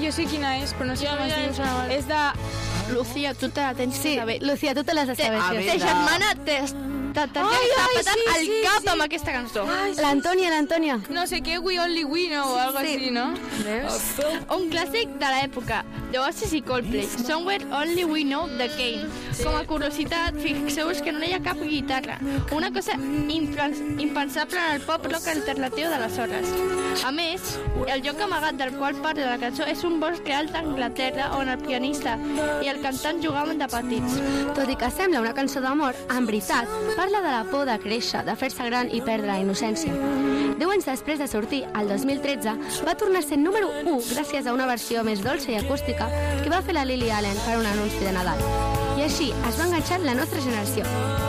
jo sé quina és, però no sé com es diu. És de... Lucía, tu te la tens que saber. Lucía, tu te l'has de saber. Ta germana t'ha patat el cap amb aquesta cançó. L'Antònia. No sé què, We Only We Know o algo així, no? Un clàssic de l'època, The Oasis i Coldplay, Somewhere Only We Know de Kane. Com a curiositat, fixeu-vos que no hi ha cap guitarra, una cosa impensable en el pop rock alternatiu d'aleshores. A més, el lloc amagat del qual parla la cançó és un bosc real d'Anglaterra on el pianista i el cantant jugaven de petits. Tot i que sembla una cançó d'amor, en veritat, parla de la por de créixer, de fer-se gran i perdre la innocència. 10 anys després de sortir, el 2013, va tornar a ser número 1 gràcies a una versió més dolça i acústica que va fer la Lily Allen per un anunci de Nadal. I així es va enganxar la nostra generació.